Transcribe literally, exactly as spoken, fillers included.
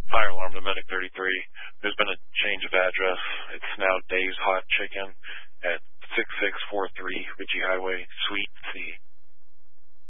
Fire alarm to Medic thirty-three. There's been a change of address. It's now Dave's Hot Chicken at six six four three